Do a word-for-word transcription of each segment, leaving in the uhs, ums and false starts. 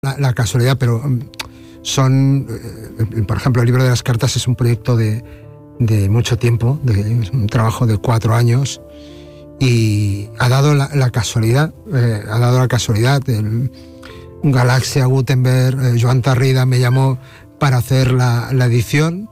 la, la casualidad, pero son, eh, por ejemplo, el libro de las cartas es un proyecto de, de mucho tiempo, de, es un trabajo de cuatro años, y ha dado la, la casualidad, eh, ha dado la casualidad, el, Galaxia, Gutenberg, eh, Joan Tarrida me llamó para hacer la, la edición,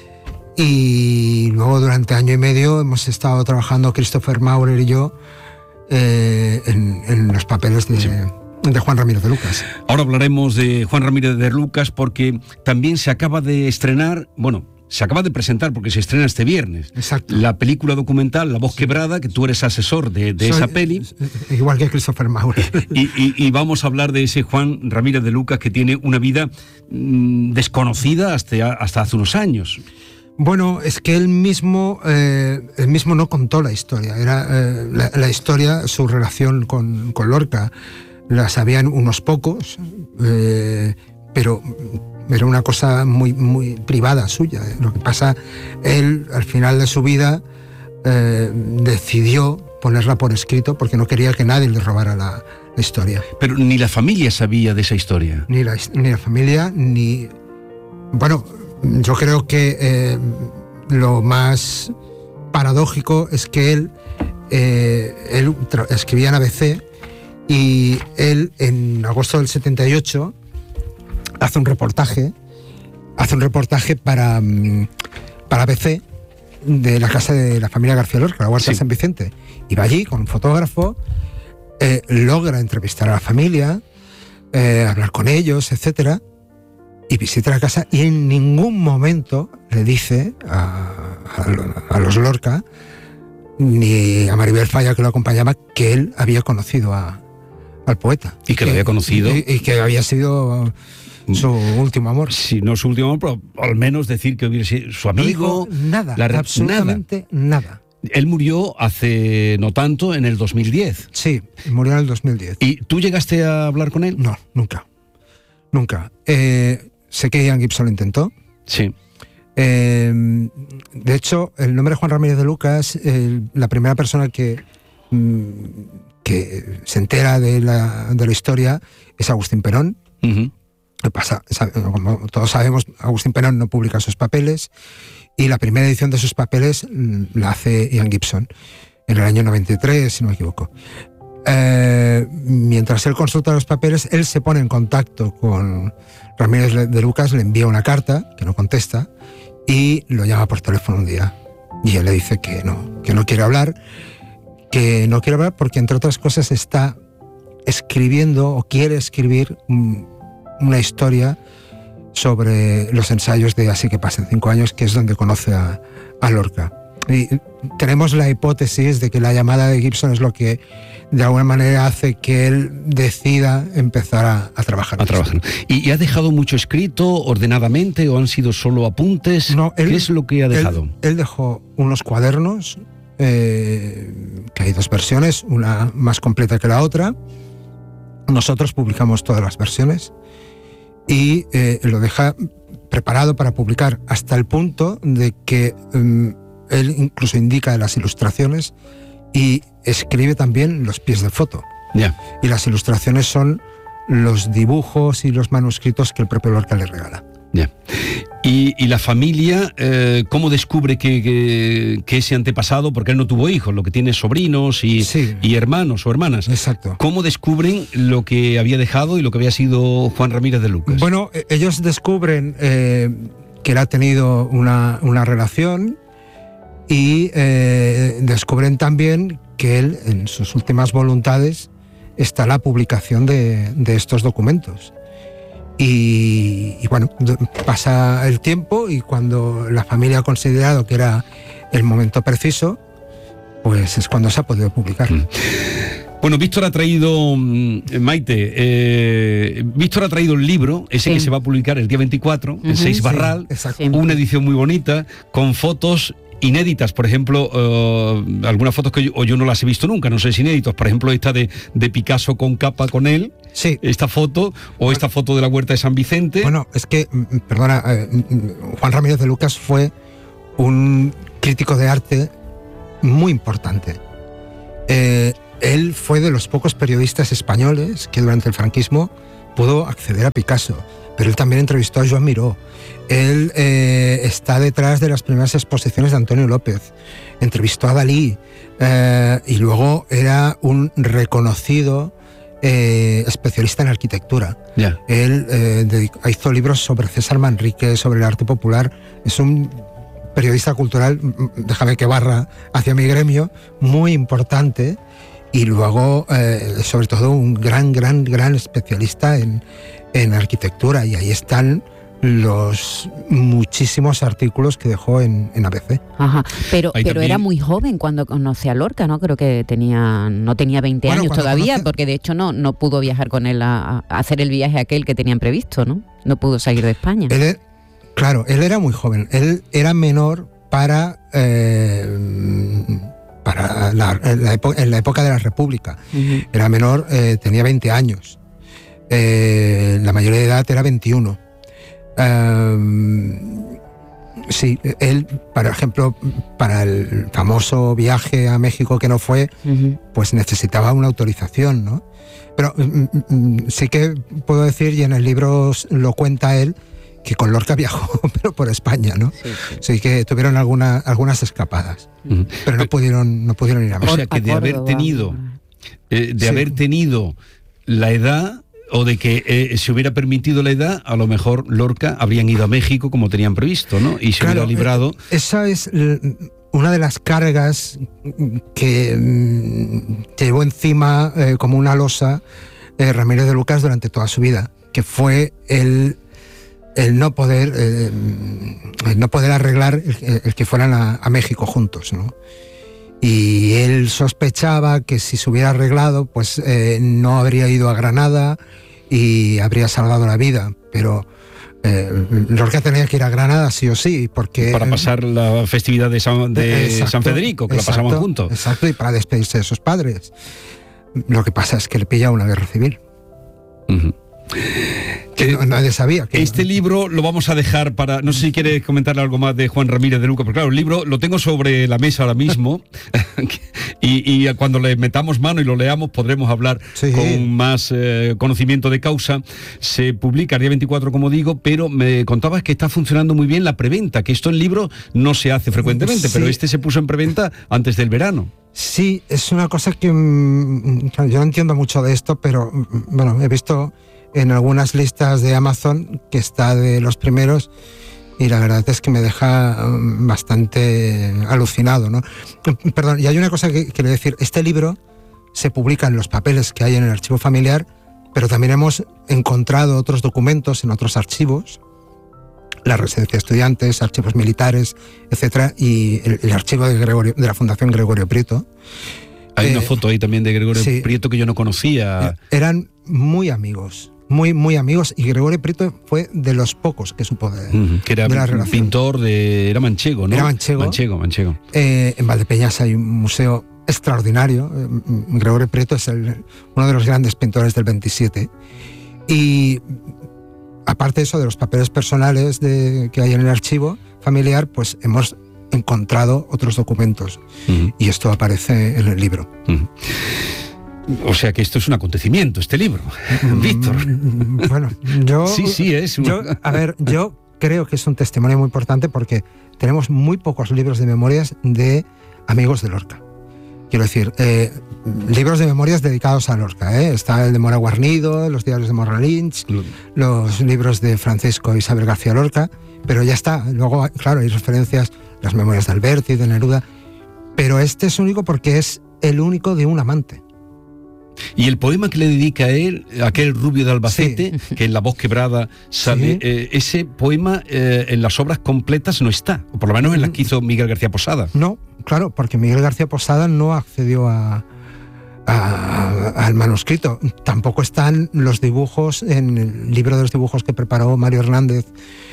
y luego durante año y medio hemos estado trabajando Christopher Maurer y yo eh, en, en los papeles de... Sí. de Juan Ramírez de Lucas. Ahora hablaremos de Juan Ramírez de Lucas porque también se acaba de estrenar, bueno, se acaba de presentar porque se estrena este viernes. Exacto. La película documental La Voz Quebrada, que tú eres asesor de, de Soy, esa peli. Igual que Christopher Maurer. Y, y, y vamos a hablar de ese Juan Ramírez de Lucas que tiene una vida mmm, desconocida hasta, hasta hace unos años. Bueno, es que él mismo, eh, él mismo no contó la historia. Era eh, la, la historia, su relación con, con Lorca. La sabían unos pocos, eh, pero era una cosa muy, muy privada suya. Lo que pasa, él al final de su vida eh, decidió ponerla por escrito porque no quería que nadie le robara la, la historia. Pero ni la familia sabía de esa historia. Ni la, ni la familia, ni... Bueno, yo creo que eh, lo más paradójico es que él, eh, él escribía en A B C. Y él, en agosto del setenta y ocho, hace un reportaje, hace un reportaje para, para A B C de la casa de la familia García Lorca, la Huerta de San Vicente. Y va allí con un fotógrafo, eh, logra entrevistar a la familia, eh, hablar con ellos, etcétera, y visita la casa y en ningún momento le dice a, a, a los Lorca, ni a Maribel Falla, que lo acompañaba, que él había conocido a al poeta. Y que, que lo había conocido. Y, y que había sido su último amor. Si no su último amor, pero al menos decir que hubiera sido su amigo. No nada, la, absolutamente nada. nada. Él murió hace no tanto, en el dos mil diez. Sí, murió en el dos mil diez. ¿Y tú llegaste a hablar con él? No, nunca. Nunca. Eh, sé que Ian Gibson lo intentó. Sí. Eh, de hecho, el nombre de Juan Ramírez de Lucas, eh, la primera persona que... Mm, que se entera de la, de la historia es Agustín Perón. Uh-huh. Pasa, como todos sabemos, Agustín Perón no publica sus papeles y la primera edición de sus papeles la hace Ian Gibson en el año noventa y tres, si no me equivoco. Eh, mientras él consulta los papeles, él se pone en contacto con Ramírez de Lucas, le envía una carta que no contesta y lo llama por teléfono un día y él le dice que no, que no quiere hablar que no quiere hablar porque, entre otras cosas, está escribiendo o quiere escribir un, una historia sobre los ensayos de Así que pasen cinco años, que es donde conoce a, a Lorca. Y tenemos la hipótesis de que la llamada de Gibson es lo que, de alguna manera, hace que él decida empezar a, a trabajar. A trabajar. ¿Y, ¿Y ha dejado mucho escrito ordenadamente o han sido solo apuntes? No, él, ¿Qué es lo que ha dejado? Él, él dejó unos cuadernos, Eh, que hay dos versiones, una más completa que la otra. Nosotros publicamos todas las versiones y eh, lo deja preparado para publicar hasta el punto de que eh, él incluso indica las ilustraciones y escribe también los pies de foto. Yeah. Y las ilustraciones son los dibujos y los manuscritos que el propio Lorca le regala. Ya. Y, y la familia, eh, ¿cómo descubre que, que, que ese antepasado, porque él no tuvo hijos, lo que tiene sobrinos y, sí. y hermanos o hermanas? Exacto. ¿Cómo descubren lo que había dejado y lo que había sido Juan Ramírez de Lucas? Bueno, ellos descubren eh, que él ha tenido una, una relación y eh, descubren también que él, en sus últimas voluntades, está la publicación de, de estos documentos. Y, y bueno, pasa el tiempo y cuando la familia ha considerado que era el momento preciso, pues es cuando se ha podido publicar. Mm. Bueno, Víctor ha traído, Maite, eh, Víctor ha traído el libro, ese sí. que se va a publicar el día veinticuatro, uh-huh. en seis Barral, sí, una edición muy bonita, con fotos inéditas, por ejemplo, uh, algunas fotos que yo, o yo no las he visto nunca, no sé si inéditos, por ejemplo esta de, de Picasso con capa con él, sí. esta foto, o bueno, esta foto de la Huerta de San Vicente. Bueno, es que, perdona, eh, Juan Ramírez de Lucas fue un crítico de arte muy importante. Eh, él fue de los pocos periodistas españoles que durante el franquismo pudo acceder a Picasso, pero él también entrevistó a Joan Miró. Él eh, está detrás de las primeras exposiciones de Antonio López, entrevistó a Dalí, eh, y luego era un reconocido eh, especialista en arquitectura. Yeah. Él eh, dedicó, hizo libros sobre César Manrique, sobre el arte popular. Es un periodista cultural, déjame que barra hacia mi gremio, muy importante, y luego eh, sobre todo un gran, gran, gran especialista en, en arquitectura, y ahí están los muchísimos artículos que dejó en, en A B C. Ajá, pero, pero también... era muy joven cuando conoce a Lorca, ¿no? Creo que tenía no tenía veinte bueno, años todavía, conoce... porque de hecho no, no pudo viajar con él a, a hacer el viaje aquel que tenían previsto, ¿no? No pudo salir de España. Él es, claro, él era muy joven, él era menor para... Eh, para la, en, la época, en la época de la República. Uh-huh. Era menor, eh, tenía veinte años. Eh, la mayoría de edad era veintiuno. Um, sí, él, por ejemplo, para el famoso viaje a México que no fue, uh-huh. pues necesitaba una autorización, ¿no? Pero mm, mm, sí que puedo decir, y en el libro lo cuenta él, que con Lorca viajó, pero por España, ¿no? Sí, sí. Sí que tuvieron alguna, algunas escapadas, uh-huh. pero no pudieron, no pudieron ir a México. O sea, que de haber tenido, eh, de sí. haber tenido la edad, o de que eh, se hubiera permitido la edad, a lo mejor Lorca habrían ido a México como tenían previsto, ¿no? Y se claro, hubiera librado. Eh, esa es una de las cargas que mm, llevó encima eh, como una losa eh, Ramírez de Lucas durante toda su vida, que fue el, el no poder eh, el no poder arreglar el, el que fueran a, a México juntos, ¿no? Y él sospechaba que si se hubiera arreglado, pues eh, no habría ido a Granada y habría salvado la vida. Pero eh, Lorca tenía que ir a Granada sí o sí, porque... Para pasar la festividad de San, de exacto, San Federico, que exacto, la pasaban juntos. Exacto, y para despedirse de sus padres. Lo que pasa es que le pilla una guerra civil. Uh-huh. Que no, nadie sabía que este libro lo vamos a dejar para, no sé si quieres comentarle algo más de Juan Ramírez de Lucas, porque claro, el libro lo tengo sobre la mesa ahora mismo y, y cuando le metamos mano y lo leamos podremos hablar sí. con más eh, conocimiento de causa. Se publica el día veinticuatro, como digo, pero me contabas que está funcionando muy bien la preventa, que esto en libro no se hace frecuentemente, sí. pero este se puso en preventa antes del verano. Sí, es una cosa que mmm, yo no entiendo mucho de esto, pero bueno, he visto en algunas listas de Amazon que está de los primeros y la verdad es que me deja bastante alucinado, ¿no? Perdón, y hay una cosa que quiero decir, este libro se publica en los papeles que hay en el archivo familiar, pero también hemos encontrado otros documentos en otros archivos, la residencia de estudiantes, archivos militares, etcétera, y el, el archivo de, Gregorio, de la Fundación Gregorio Prieto. Hay eh, una foto ahí también de Gregorio sí, Prieto que yo no conocía. Eran muy amigos. Muy, muy amigos, y Gregorio Prieto fue de los pocos que supo de, uh-huh. que era de la relación. Pintor de... era manchego, ¿no? Era manchego. Manchego, manchego. Eh, en Valdepeñas hay un museo extraordinario. Eh, Gregorio Prieto es el, uno de los grandes pintores del veintisiete. Y aparte de eso, de los papeles personales de, que hay en el archivo familiar, pues hemos encontrado otros documentos. Uh-huh. Y esto aparece en el libro. Uh-huh. O sea que esto es un acontecimiento, este libro, mm, Víctor. Bueno, yo... Sí, sí, es un... yo, a ver, yo creo que es un testimonio muy importante porque tenemos muy pocos libros de memorias de amigos de Lorca. Quiero decir, eh, libros de memorias dedicados a Lorca, ¿eh? Está el de Mora Guarnido, los diarios de Morra Lynch, mm. los libros de Francisco Isabel García Lorca, pero ya está. Luego, claro, hay referencias, las memorias de Alberti, de Neruda, pero este es único porque es el único de un amante. Y el poema que le dedica a él, aquel rubio de Albacete, sí. que en La voz quebrada sale, sí. eh, ese poema eh, en las obras completas no está, o por lo menos en las que hizo Miguel García Posada. No, claro, porque Miguel García Posada no accedió a, a, al manuscrito. Tampoco están los dibujos en el libro de los dibujos que preparó Mario Hernández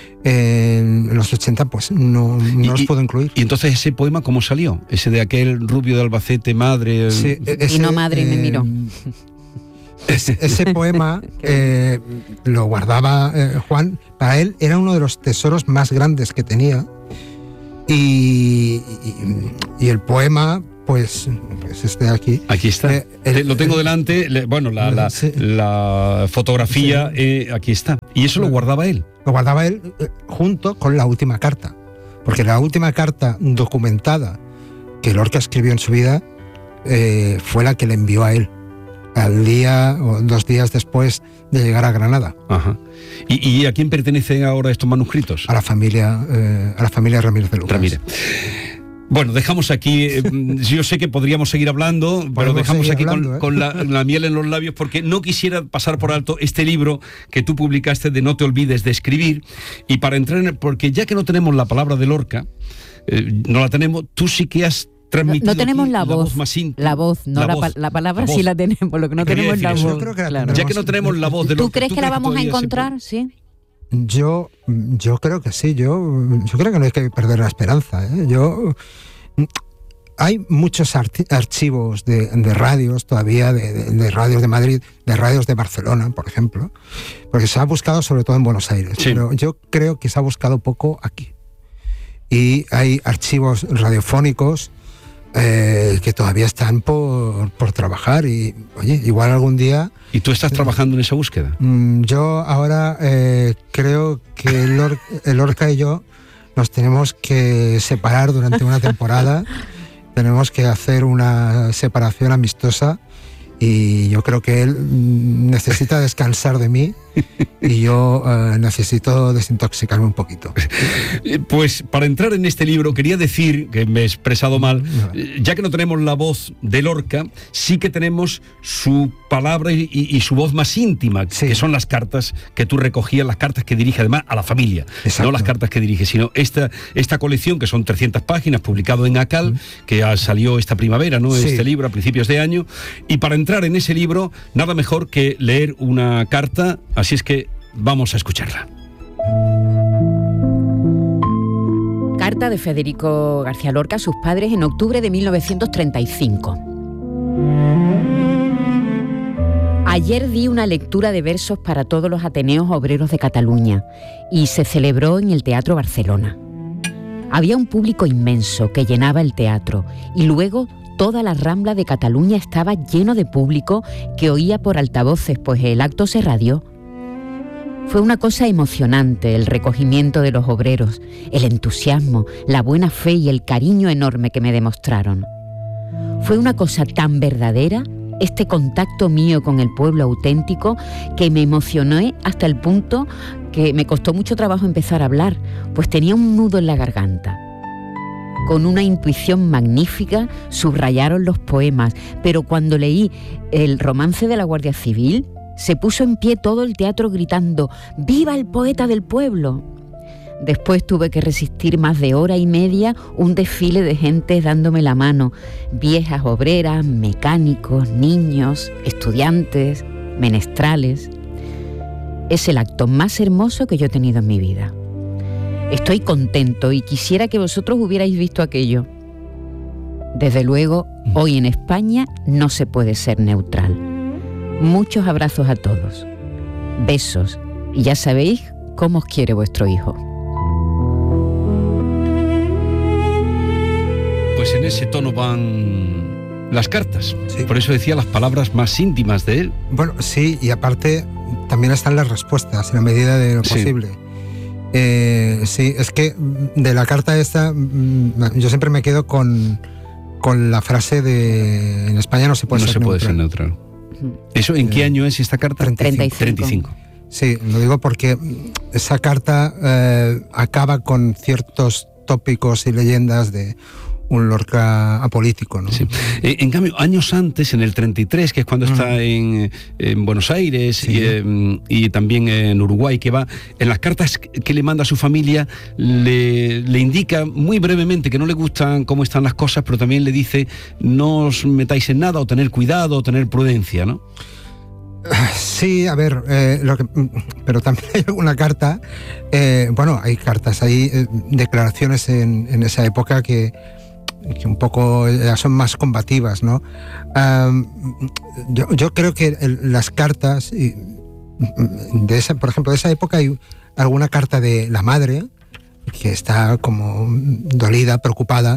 en los ochenta, pues no, no y, los puedo incluir. ¿Y entonces ese poema cómo salió? Ese de aquel rubio de Albacete, madre... El... Sí, ese, y no madre, eh, me miró. Ese, ese poema eh, lo guardaba eh, Juan. Para él era uno de los tesoros más grandes que tenía. Y, y, y el poema, pues, pues este de aquí. Aquí está. Eh, el, lo tengo delante, le, bueno, la, la, sí. la fotografía, sí. eh, aquí está. ¿Y eso lo guardaba él? Lo guardaba él eh, junto con la última carta. Porque la última carta documentada que Lorca escribió en su vida eh, fue la que le envió a él, al día o dos días después de llegar a Granada. Ajá. ¿Y, y a quién pertenecen ahora estos manuscritos? A la familia, eh, a la familia Ramírez de Lucas. Ramírez. Bueno, dejamos aquí, eh, yo sé que podríamos seguir hablando, Podemos pero dejamos aquí hablando, con, ¿eh? con la, la miel en los labios, porque no quisiera pasar por alto este libro que tú publicaste de No te olvides de escribir, y para entrar en el, porque ya que no tenemos la palabra de Lorca, eh, no la tenemos, tú sí que has transmitido no, no tenemos la, la voz, voz más íntima. La voz, no la, la, voz, la palabra la sí la tenemos, lo que no tenemos es la voz. Que la claro. Ya que no tenemos la voz de Lorca. ¿Tú crees ¿tú que la vamos a encontrar? Se... Sí. Yo, yo creo que sí, yo, yo creo que no hay que perder la esperanza, ¿eh? Yo... Hay muchos archivos de, de radios todavía, de, de, de radios de Madrid, de radios de Barcelona, por ejemplo, porque se ha buscado sobre todo en Buenos Aires, sí. Pero yo creo que se ha buscado poco aquí. Y hay archivos radiofónicos eh, que todavía están por, por trabajar y, oye, igual algún día... ¿Y tú estás trabajando en esa búsqueda? Yo ahora eh, creo que el, Or- el Lorca y yo nos tenemos que separar durante una temporada. Tenemos que hacer una separación amistosa y yo creo que él necesita descansar de mí y yo eh, necesito desintoxicarme un poquito. Pues para entrar en este libro quería decir, que me he expresado mal, ya que no tenemos la voz de Lorca, sí que tenemos su palabra y, y su voz más íntima, sí. Que son las cartas que tú recogías, las cartas que dirige además a la familia. Exacto. No las cartas que dirige, sino esta, esta colección que son trescientas páginas, publicado en ACAL, mm. que salió esta primavera, ¿no? Sí. Este libro a principios de año. Y para entrar en ese libro, nada mejor que leer una carta, así es que vamos a escucharla. Carta de Federico García Lorca a sus padres en octubre de mil novecientos treinta y cinco. Ayer di una lectura de versos para todos los Ateneos Obreros de Cataluña y se celebró en el Teatro Barcelona. Había un público inmenso que llenaba el teatro y luego toda la Rambla de Cataluña estaba lleno de público que oía por altavoces, pues el acto se radió. Fue una cosa emocionante el recogimiento de los obreros, el entusiasmo, la buena fe y el cariño enorme que me demostraron. Fue una cosa tan verdadera, este contacto mío con el pueblo auténtico, que me emocioné hasta el punto que me costó mucho trabajo empezar a hablar, pues tenía un nudo en la garganta. Con una intuición magnífica subrayaron los poemas, pero cuando leí el romance de la Guardia Civil, se puso en pie todo el teatro gritando ¡Viva el poeta del pueblo! Después tuve que resistir más de hora y media un desfile de gente dándome la mano, viejas obreras, mecánicos, niños, estudiantes, menestrales. Es el acto más hermoso que yo he tenido en mi vida. Estoy contento y quisiera que vosotros hubierais visto aquello. Desde luego, hoy en España no se puede ser neutral. Muchos abrazos a todos. Besos. Y ya sabéis cómo os quiere vuestro hijo. Pues en ese tono van las cartas. Sí. Por eso decía las palabras más íntimas de él. Bueno, sí, y aparte también están las respuestas en la medida de lo posible. Sí. Eh, sí, es que de la carta esta yo siempre me quedo con, con la frase de en España no se puede, no ser, se neutral. puede ser neutral. ¿Eso en qué año es esta carta? treinta y cinco. treinta y cinco. Sí, lo digo porque esa carta eh, acaba con ciertos tópicos y leyendas de un Lorca apolítico, ¿no? Sí. En cambio, años antes, en el treinta y tres, que es cuando mm. está en, en Buenos Aires, sí. y, eh, y también en Uruguay, que va, en las cartas que le manda a su familia, le, le indica muy brevemente que no le gustan cómo están las cosas, pero también le dice, no os metáis en nada, o tener cuidado, o tener prudencia, ¿no? Sí, a ver, eh, lo que, pero también hay alguna carta, eh, bueno, hay cartas, hay eh, declaraciones en, en esa época que que un poco ya son más combativas, ¿no? Um, yo, yo creo que el, las cartas y de esa, por ejemplo, de esa época hay alguna carta de la madre que está como dolida, preocupada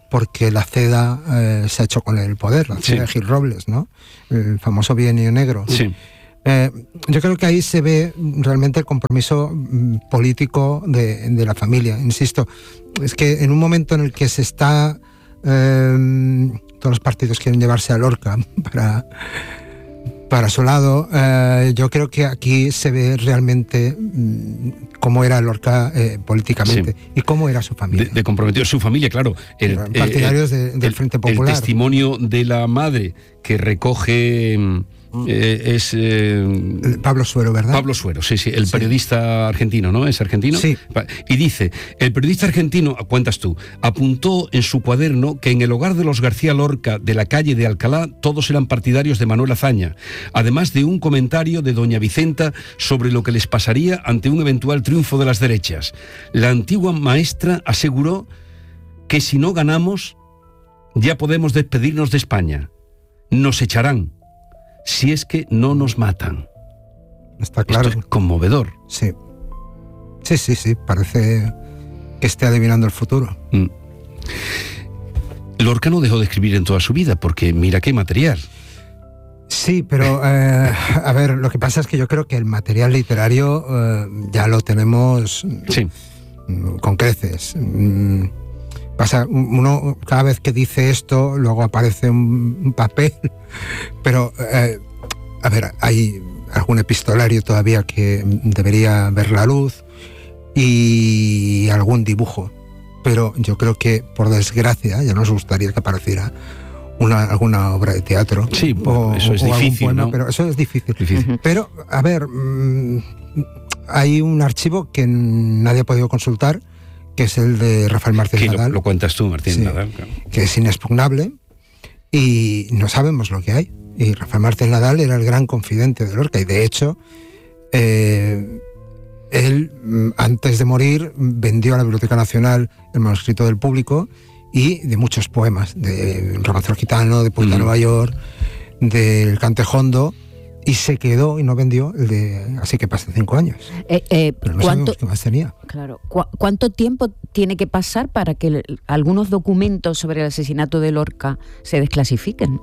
porque la CEDA eh, se ha hecho con el poder, la CEDA sí. de Gil Robles, ¿no? El famoso bienio negro. Sí. Eh, yo creo que ahí se ve realmente el compromiso político de, de la familia. Insisto, es que en un momento en el que se está... Eh, todos los partidos quieren llevarse a Lorca para, para su lado, eh, yo creo que aquí se ve realmente mm, cómo era Lorca eh, políticamente sí. y cómo era su familia. De, de comprometido su familia, claro. El, partidarios eh, de, del Frente Popular. El testimonio de la madre que recoge... Eh, es eh, Pablo Suero, ¿verdad? Pablo Suero, sí, sí, el sí. periodista argentino, ¿no? ¿Es argentino? Sí. Y dice, el periodista argentino, cuentas tú, apuntó en su cuaderno que en el hogar de los García Lorca de la calle de Alcalá todos eran partidarios de Manuel Azaña, además de un comentario de doña Vicenta sobre lo que les pasaría ante un eventual triunfo de las derechas. La antigua maestra aseguró que si no ganamos, ya podemos despedirnos de España. Nos echarán. Si es que no nos matan. Está claro. Esto es conmovedor. Sí. Sí, sí, sí. Parece que esté adivinando el futuro. Mm. Lorca no dejó de escribir en toda su vida, porque mira qué material. Sí, pero eh, a ver, lo que pasa es que yo creo que el material literario eh, ya lo tenemos sí. con creces. Pasa, uno cada vez que dice esto, luego aparece un, un papel, pero eh, a ver, hay algún epistolario todavía que debería ver la luz y algún dibujo, pero yo creo que por desgracia ya nos gustaría que apareciera una, alguna obra de teatro. Sí, bueno, o, eso es o difícil, poema, ¿no? Pero eso es difícil. difícil. Pero, a ver, mmm, hay un archivo que nadie ha podido consultar, que es el de Rafael Márquez Nadal. Lo, lo cuentas tú, Martín sí, Nadal. Claro. Que es inexpugnable y no sabemos lo que hay. Y Rafael Márquez Nadal era el gran confidente de Lorca y de hecho eh, él antes de morir vendió a la Biblioteca Nacional el manuscrito del Público y de muchos poemas, de Romancero Gitano, de Puerta mm. Nueva York, del Cantejondo, y se quedó y no vendió el de Así que pasan cinco años. Eh, eh, Pero no ¿cuánto, sabemos qué más tenía. Claro. ¿Cu ¿Cuánto tiempo tiene que pasar para que el, algunos documentos sobre el asesinato de Lorca se desclasifiquen?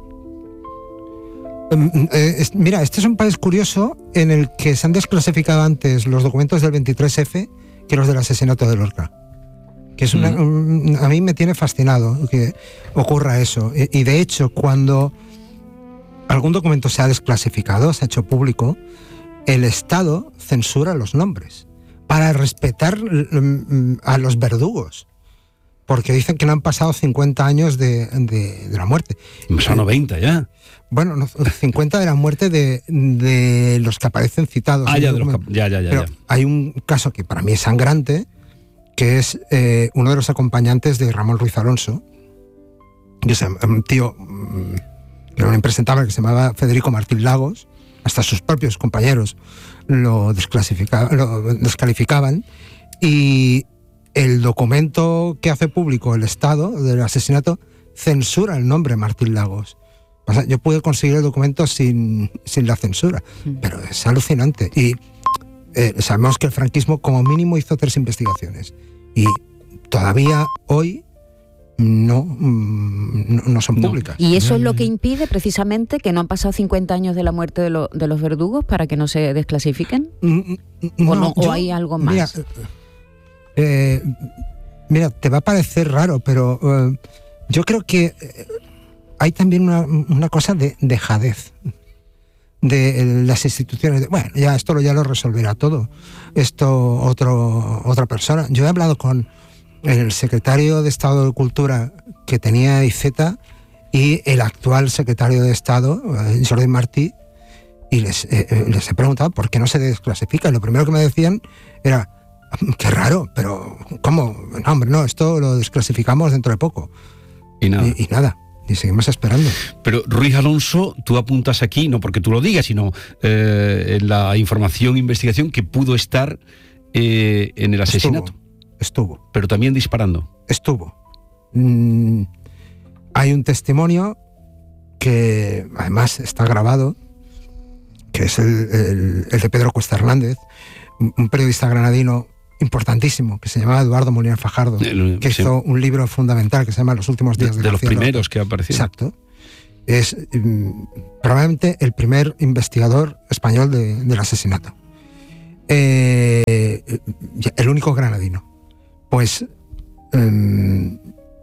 Eh, eh, es, mira, este es un país curioso en el que se han desclasificado antes los documentos del veintitrés efe que los del asesinato de Lorca. Que es una, mm. un, a mí me tiene fascinado que ocurra eso. Y, y de hecho, cuando algún documento se ha desclasificado, se ha hecho público, el Estado censura los nombres para respetar a los verdugos, porque dicen que no han pasado cincuenta años de, de, de la muerte. Son noventa ya. Bueno, no, cincuenta de la muerte de, de los que aparecen citados. Ah, ya, de los que, ya, ya, ya, Pero ya. Hay un caso que para mí es sangrante, que es eh, uno de los acompañantes de Ramón Ruiz Alonso, yo sé, un tío... Era un impresentable que se llamaba Federico Martín Lagos, hasta sus propios compañeros lo, desclasificaban, lo descalificaban, y el documento que hace público el Estado del asesinato censura el nombre Martín Lagos. O sea, yo pude conseguir el documento sin, sin la censura, pero es alucinante. Y eh, sabemos que el franquismo como mínimo hizo tres investigaciones, y todavía hoy No, no, no son públicas. ¿Y eso es lo que impide precisamente que no han pasado cincuenta años de la muerte de, lo, de los verdugos para que no se desclasifiquen? No, ¿O, no, yo, ¿O hay algo más? Mira, eh, mira, te va a parecer raro, pero eh, yo creo que hay también una, una cosa de dejadez de las instituciones. De, bueno, ya esto lo, ya lo resolverá todo. Esto otro, otra persona. Yo he hablado con el secretario de Estado de Cultura que tenía I Z y el actual secretario de Estado, Jordi Martí, y les, eh, les he preguntado por qué no se desclasifica. Y lo primero que me decían era, qué raro, pero ¿cómo? No, hombre, no, esto lo desclasificamos dentro de poco. Y nada. Y, y nada. Y seguimos esperando. Pero Ruiz Alonso, tú apuntas aquí, no porque tú lo digas, sino eh, en la información, investigación que pudo estar eh, en el asesinato. Estuvo. Estuvo. Pero también disparando. Estuvo. Mm, hay un testimonio que además está grabado, que es el, el, el de Pedro Cuesta Hernández, un periodista granadino importantísimo, que se llamaba Eduardo Molina Fajardo, El, que sí. hizo un libro fundamental que se llama Los últimos días de, de, de los García primeros Lorca. que aparecieron. Exacto. Es um, probablemente el primer investigador español de, del asesinato. Eh, el único granadino. Pues um,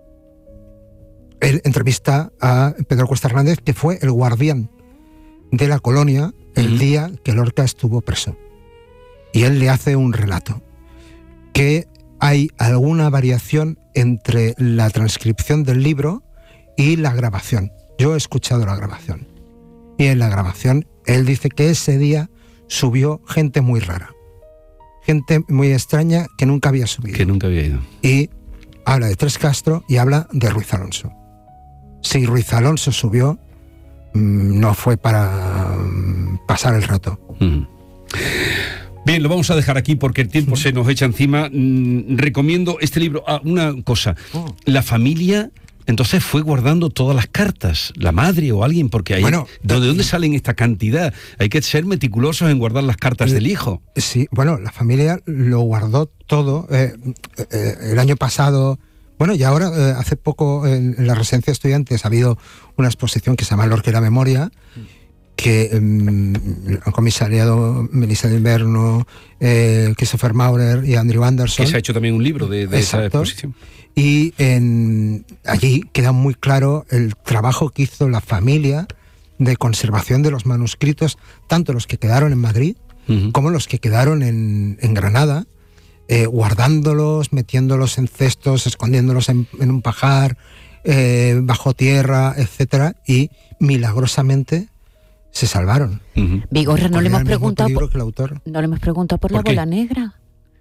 él entrevista a Pedro Cuesta Hernández, que fue el guardián de la colonia el uh-huh. día que Lorca estuvo preso. Y él le hace un relato. Que hay alguna variación entre la transcripción del libro y la grabación. Yo he escuchado la grabación. Y en la grabación él dice que ese día subió gente muy rara. Gente muy extraña que nunca había subido. Que nunca había ido. Y habla de Tres Castro y habla de Ruiz Alonso. Si Ruiz Alonso subió, no fue para pasar el rato. Mm. Bien, lo vamos a dejar aquí porque el tiempo se nos echa encima. Mm, recomiendo este libro. Ah, una cosa. Oh. La familia, entonces, fue guardando todas las cartas. La madre o alguien, porque ahí... Bueno, ¿de dónde salen esta cantidad? Hay que ser meticulosos en guardar las cartas eh, del hijo. Sí, bueno, la familia lo guardó todo. Eh, eh, el año pasado... Bueno, y ahora, eh, hace poco, en, en la residencia de estudiantes ha habido una exposición que se llama Lorca y la memoria, que eh, han comisariado Melissa de Inverno, eh, Christopher Maurer y Andrew Anderson. Que se ha hecho también un libro de, de esa exposición. Y en, allí queda muy claro el trabajo que hizo la familia de conservación de los manuscritos, tanto los que quedaron en Madrid uh-huh. como los que quedaron en, en Granada, eh, guardándolos, metiéndolos en cestos, escondiéndolos en, en un pajar, eh, bajo tierra, etcétera, y milagrosamente se salvaron. Uh-huh. Vigorra, no le hemos preguntado por, que el autor. no le hemos preguntado por, ¿Por la qué? bola negra.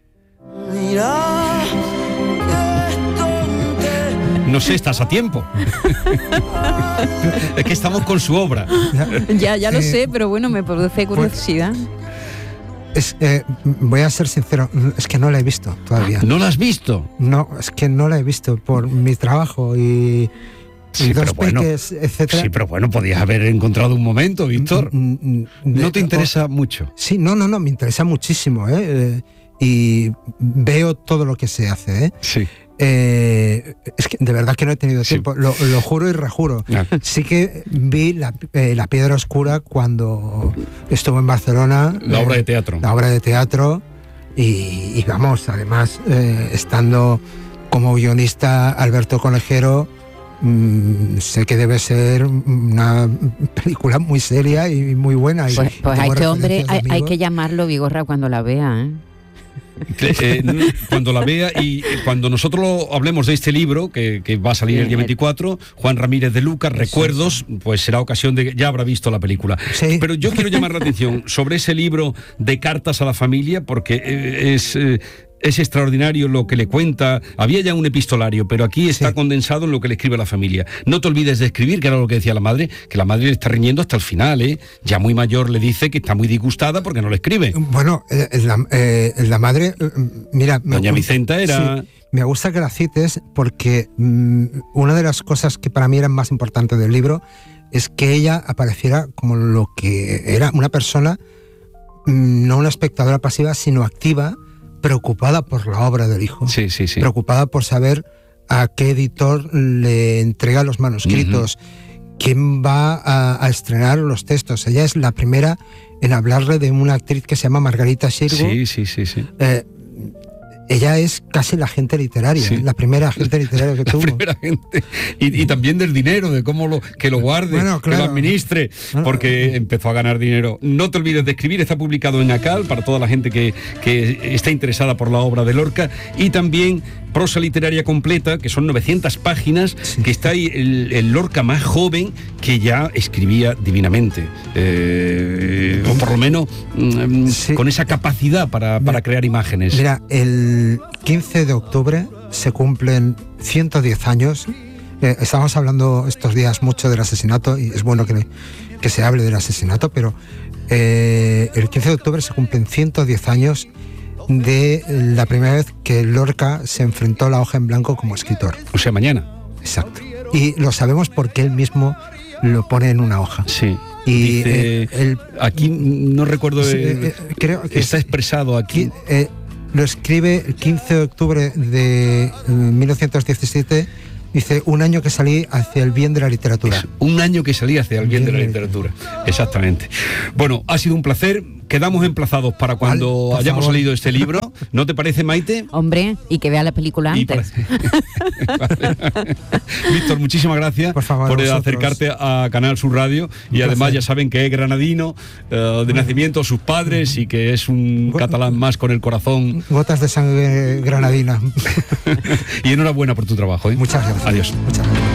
No sé, estás a tiempo. Es que estamos con su obra. Ya, ya lo eh, sé, pero bueno, me produce curiosidad. Es, eh, voy a ser sincero, es que no la he visto todavía. ¿No la has visto? No, es que no la he visto por mi trabajo y... Sí, dos pero bueno, peques, etcétera. Sí, pero bueno, podías haber encontrado un momento, Víctor. Mm, mm, ¿No te interesa oh, mucho? Sí, no, no, no, me interesa muchísimo, ¿eh? eh y veo todo lo que se hace, ¿eh? Sí. Eh, es que de verdad que no he tenido sí. tiempo, lo, lo juro y rejuro. Ah. Sí que vi la, eh, la Piedra Oscura cuando estuve en Barcelona. La eh, obra de teatro. La obra de teatro. Y, y vamos, además, eh, estando como guionista Alberto Conejero, mmm, sé que debe ser una película muy seria y muy buena. Y, pues pues a este hombre hay, hay que llamarlo, Vigorra, cuando la vea, ¿eh? Eh, cuando la vea y cuando nosotros hablemos de este libro que, que va a salir sí, el día veinticuatro, Juan Ramírez de Lucas, Recuerdos, pues será ocasión de que ya habrá visto la película. Sí. Pero yo quiero llamar la atención sobre ese libro de cartas a la familia, porque es... Eh, Es extraordinario lo que le cuenta. Había ya un epistolario, pero aquí está sí. condensado en lo que le escribe a la familia. No te olvides de escribir, que era lo que decía la madre, que la madre le está riñendo hasta el final, ¿eh? Ya muy mayor le dice que está muy disgustada porque no le escribe. Bueno, eh, la, eh, la madre, mira... Doña me, Vicenta era... Sí, me gusta que la cites porque mmm, una de las cosas que para mí eran más importantes del libro es que ella apareciera como lo que era una persona, mmm, no una espectadora pasiva, sino activa, preocupada por la obra del hijo, sí, sí, sí. preocupada por saber a qué editor le entrega los manuscritos, uh-huh. quién va a, a estrenar los textos. Ella es la primera en hablarle de una actriz que se llama Margarita Xirgu. Sí, sí, sí, sí. Eh, ella es casi la agente literaria, sí. la primera agente literaria que la tuvo. Primera agente. Y, y también del dinero, de cómo lo, que lo guarde, bueno, claro. que lo administre, porque empezó a ganar dinero. No te olvides de escribir, está publicado en ACAL para toda la gente que, que está interesada por la obra de Lorca, y también prosa literaria completa, que son novecientas páginas, sí. que está ahí el, el Lorca más joven, que ya escribía divinamente, eh, o por lo menos sí. con esa capacidad para, para mira, crear imágenes. Mira, el quince de octubre se cumplen ciento diez años. Eh, estamos hablando estos días mucho del asesinato y es bueno que, que se hable del asesinato, pero eh, el quince de octubre se cumplen ciento diez años de la primera vez que Lorca se enfrentó a la hoja en blanco como escritor. O sea, mañana. Exacto. Y lo sabemos porque él mismo lo pone en una hoja. Sí. Y dice, eh, el, aquí no recuerdo, sí, eh, eh, creo que está expresado aquí. Eh, lo escribe el quince de octubre de eh, mil novecientos diecisiete. Dice, un año que salí hacia el bien de la literatura. Es un año que salí hacia el bien, bien de la literatura. Exactamente. Bueno, ha sido un placer. Quedamos emplazados para cuando vale, hayamos favor. leído este libro. ¿No te parece, Maite? Hombre, y que vea la película antes. Para... Víctor, muchísimas gracias por, favor, por acercarte a Canal Sur Radio. Un y placer. Además ya saben que es granadino, uh, de nacimiento, sus padres, y que es un catalán más con el corazón. Gotas de sangre granadina. Y enhorabuena por tu trabajo, ¿eh? Muchas gracias. Adiós. Muchas gracias.